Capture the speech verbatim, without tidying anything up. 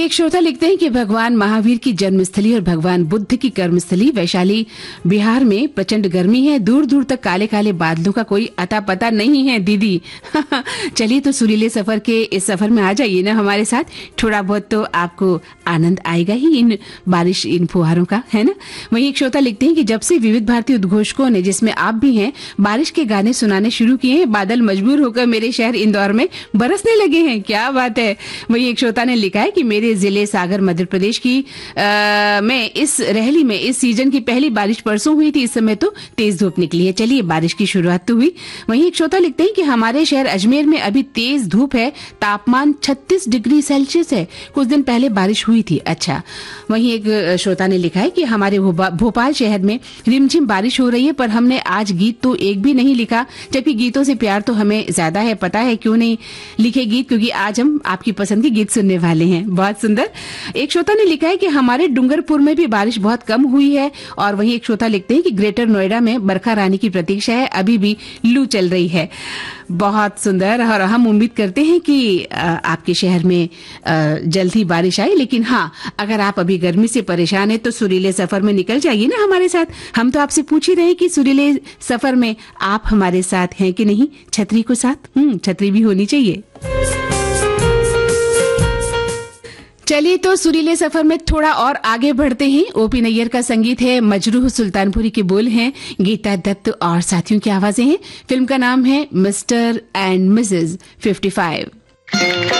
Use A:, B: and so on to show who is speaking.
A: एक श्रोता लिखते हैं कि भगवान महावीर की जन्मस्थली और भगवान बुद्ध की कर्मस्थली वैशाली बिहार में प्रचंड गर्मी है। दूर दूर तक काले काले बादलों का कोई अता पता नहीं है दीदी। चलिए तो सुरीले सफर के इस सफर में आ जाइए ना हमारे साथ, थोड़ा बहुत तो आपको आनंद आएगा ही इन बारिश इन फुहारों का, है ना। वहीं एक श्रोता लिखते हैं कि जब से विविध भारती उद्घोषकों ने, जिसमें आप भी हैं, बारिश के गाने सुनाने शुरू किए हैं, बादल मजबूर होकर मेरे शहर इंदौर में बरसने लगे हैं। क्या बात है। वहीं एक श्रोता ने लिखा है कि मेरे जिले सागर मध्य प्रदेश की आ, में इस रहली में इस सीजन की पहली बारिश परसों हुई थी। इस समय तो तेज धूप निकली है। चलिए बारिश की शुरुआत तो हुई। वहीं एक श्रोता लिखते हैं कि हमारे शहर अजमेर में अभी तेज धूप है, तापमान छत्तीस डिग्री सेल्सियस है। कुछ दिन पहले बारिश हुई थी। अच्छा। वहीं एक श्रोता ने लिखा है कि हमारे भोपाल शहर में रिमझिम बारिश हो रही है, पर हमने आज गीत तो एक भी नहीं लिखा, जबकि गीतों से प्यार तो हमें ज्यादा है। पता है क्यों नहीं लिखे गीत? क्योंकि आज हम आपकी पसंद के गीत सुनने वाले हैं। बहुत सुंदर। एक श्रोता ने लिखा है कि हमारे डूंगरपुर में भी बारिश बहुत कम हुई है। और वहीं एक श्रोता लिखते हैं कि ग्रेटर नोएडा में बरखा रानी की प्रतीक्षा है, अभी भी लू चल रही है। बहुत सुंदर। और हम उम्मीद करते हैं कि आपके शहर में जल्द ही बारिश आए। लेकिन हाँ, अगर आप अभी गर्मी से परेशान है तो सुरीले सफर में निकल जाइए ना हमारे साथ। हम तो आपसे पूछ ही रहे हैं कि सुरीले सफर में आप हमारे साथ हैं कि नहीं। छतरी को साथ, हम्म छतरी भी होनी चाहिए। चलिए तो सुरीले सफर में थोड़ा और आगे बढ़ते हैं। ओपी नैयर का संगीत है, मजरूह सुल्तानपुरी के बोल हैं, गीता दत्त और साथियों की आवाजें हैं। फिल्म का नाम है mister and Mrs fifty five.